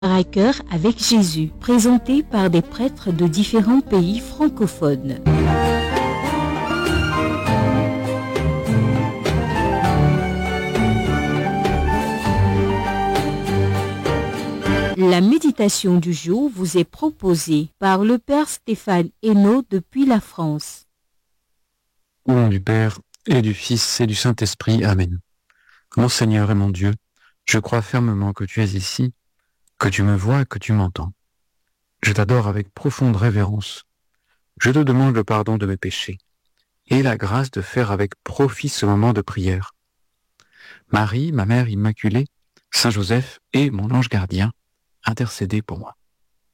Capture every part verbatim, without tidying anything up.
À cœur avec Jésus, présenté par des prêtres de différents pays francophones. La méditation du jour vous est proposée par le Père Stéphane Hainaut depuis la France. Au nom du Père, et du Fils, et du Saint-Esprit. Amen. Mon Seigneur et mon Dieu, je crois fermement que tu es ici, que tu me vois et que tu m'entends. Je t'adore avec profonde révérence. Je te demande le pardon de mes péchés et la grâce de faire avec profit ce moment de prière. Marie, ma mère immaculée, Saint Joseph et mon ange gardien, intercédez pour moi.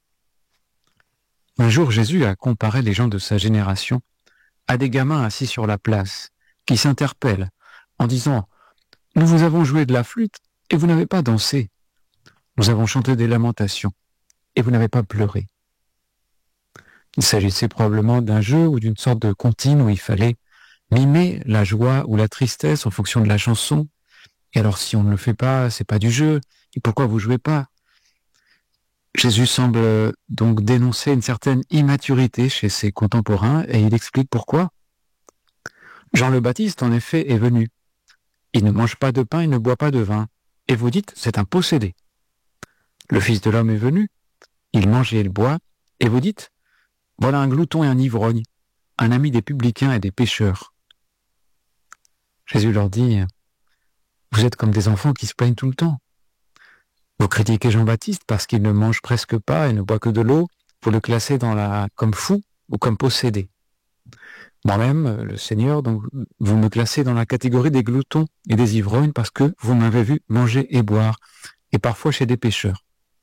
Un jour, Jésus a comparé les gens de sa génération à des gamins assis sur la place, qui s'interpellent en disant « Nous vous avons joué de la flûte et vous n'avez pas dansé. Nous avons chanté des lamentations et vous n'avez pas pleuré. » Il s'agissait probablement d'un jeu ou d'une sorte de comptine où il fallait mimer la joie ou la tristesse en fonction de la chanson. Et alors si on ne le fait pas, c'est pas du jeu. Et pourquoi vous jouez pas ? Jésus semble donc dénoncer une certaine immaturité chez ses contemporains et il explique pourquoi. Jean le Baptiste, en effet, est venu. Il ne mange pas de pain, il ne boit pas de vin. Et vous dites, c'est un possédé. Le Fils de l'homme est venu, il mange et il boit, et vous dites, voilà un glouton et un ivrogne, un ami des publicains et des pécheurs. Jésus leur dit, vous êtes comme des enfants qui se plaignent tout le temps. Vous critiquez Jean-Baptiste parce qu'il ne mange presque pas et ne boit que de l'eau, pour le classer dans la comme fou ou comme possédé. Moi-même, le Seigneur, donc, vous me classez dans la catégorie des gloutons et des ivrognes parce que vous m'avez vu manger et boire, et parfois chez des pécheurs.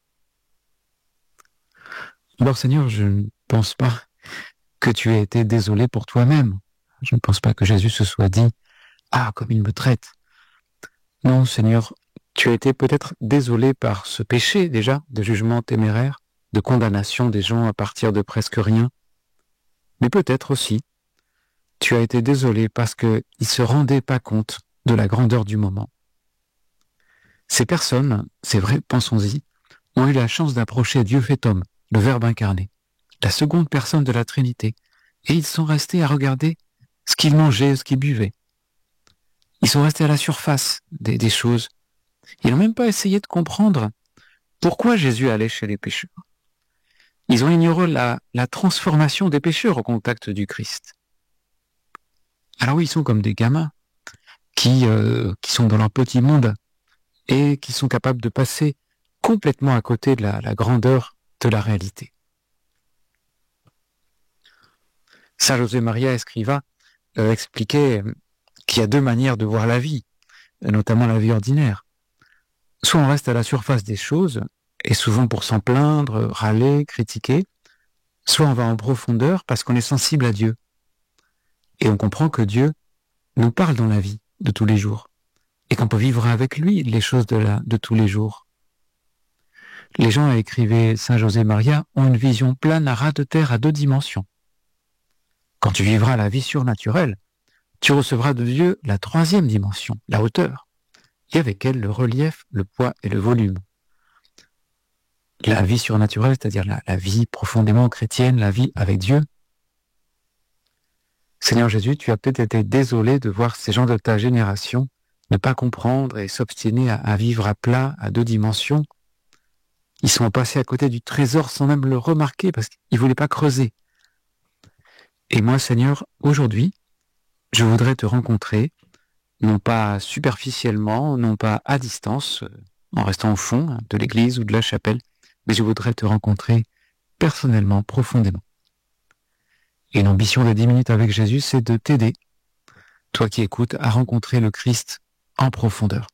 Alors Seigneur, je ne pense pas que tu aies été désolé pour toi-même. Je ne pense pas que Jésus se soit dit « Ah, comme il me traite !» Non, Seigneur, tu as été peut-être désolé par ce péché déjà de jugement téméraire, de condamnation des gens à partir de presque rien. Mais peut-être aussi, tu as été désolé parce qu'ils ne se rendaient pas compte de la grandeur du moment. Ces personnes, c'est vrai, pensons-y, ont eu la chance d'approcher Dieu fait homme, le Verbe incarné, la seconde personne de la Trinité, et ils sont restés à regarder ce qu'ils mangeaient, ce qu'ils buvaient. Ils sont restés à la surface des, des choses. Ils n'ont même pas essayé de comprendre pourquoi Jésus allait chez les pécheurs. Ils ont ignoré la, la transformation des pécheurs au contact du Christ. Alors oui, ils sont comme des gamins qui, euh, qui sont dans leur petit monde et qui sont capables de passer complètement à côté de la, la grandeur de la réalité. Saint José Maria Escriva euh, expliquait qu'il y a deux manières de voir la vie, notamment la vie ordinaire. Soit on reste à la surface des choses, et souvent pour s'en plaindre, râler, critiquer, soit on va en profondeur parce qu'on est sensible à Dieu. Et on comprend que Dieu nous parle dans la vie de tous les jours, et qu'on peut vivre avec lui les choses de, la, de tous les jours. Les gens, écrivait Saint José Maria, ont une vision plane à ras de terre à deux dimensions. Quand tu vivras la vie surnaturelle, tu recevras de Dieu la troisième dimension, la hauteur, et avec elle le relief, le poids et le volume. La vie surnaturelle, c'est-à-dire la, la vie profondément chrétienne, la vie avec Dieu. Seigneur Jésus, tu as peut-être été désolé de voir ces gens de ta génération ne pas comprendre et s'obstiner à, à vivre à plat, à deux dimensions. Ils sont passés à côté du trésor sans même le remarquer parce qu'ils ne voulaient pas creuser. Et moi, Seigneur, aujourd'hui, je voudrais te rencontrer, non pas superficiellement, non pas à distance, en restant au fond de l'église ou de la chapelle, mais je voudrais te rencontrer personnellement, profondément. Et l'ambition de dix minutes avec Jésus, c'est de t'aider, toi qui écoutes, à rencontrer le Christ en profondeur.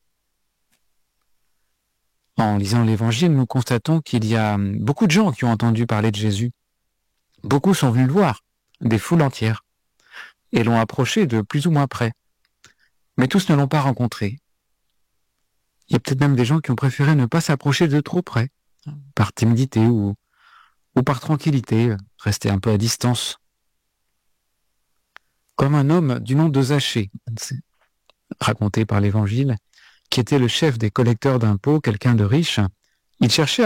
En lisant l'Évangile, nous constatons qu'il y a beaucoup de gens qui ont entendu parler de Jésus. Beaucoup sont venus le voir, des foules entières, et l'ont approché de plus ou moins près. Mais tous ne l'ont pas rencontré. Il y a peut-être même des gens qui ont préféré ne pas s'approcher de trop près, par timidité ou, ou par tranquillité, rester un peu à distance. Comme un homme du nom de Zachée, raconté par l'Évangile, qui était le chef des collecteurs d'impôts, quelqu'un de riche, Il cherchait